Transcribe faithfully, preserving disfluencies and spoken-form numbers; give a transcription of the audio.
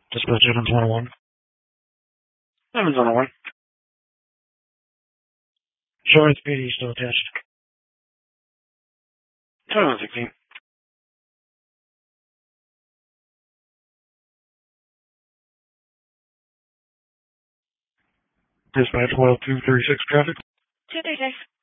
Dispatch Evans one oh one. Evans one oh one. Showing speed still attached. twenty-one sixteen. Dispatch well two thirty-six traffic. two thirty-six.